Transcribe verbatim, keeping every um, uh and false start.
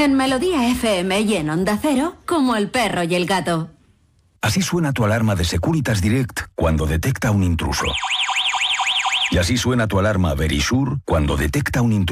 En Melodía F M y en Onda Cero, como el perro y el gato. Así suena tu alarma de Securitas Direct cuando detecta un intruso. Y así suena tu alarma Verisure cuando detecta un intruso.